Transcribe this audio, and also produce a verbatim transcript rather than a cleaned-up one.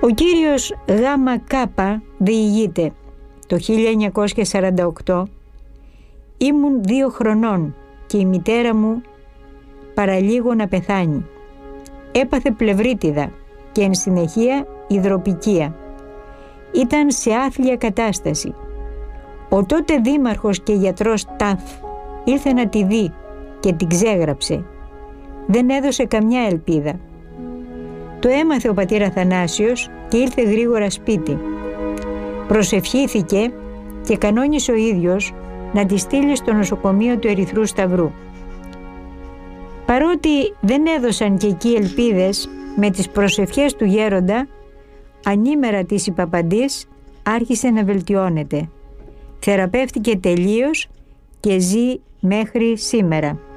Ο κύριος Γάμα Κάπα διηγείται: το χίλια εννιακόσια σαράντα οκτώ ήμουν δύο χρονών και η μητέρα μου παραλίγο να πεθάνει. Έπαθε πλευρίτιδα και εν συνεχεία υδροπικία. Ήταν σε άθλια κατάσταση. Ο τότε δήμαρχος και γιατρός Ταφ ήρθε να τη δει και την ξέγραψε. Δεν έδωσε καμιά ελπίδα. Το έμαθε ο πατήρ Αθανάσιος και ήρθε γρήγορα σπίτι. Προσευχήθηκε και κανόνισε ο ίδιος να τη στείλει στο νοσοκομείο του Ερυθρού Σταυρού. Παρότι δεν έδωσαν και εκεί ελπίδες, με τις προσευχές του γέροντα, ανήμερα της υπαπαντής άρχισε να βελτιώνεται. Θεραπεύτηκε τελείως και ζει μέχρι σήμερα.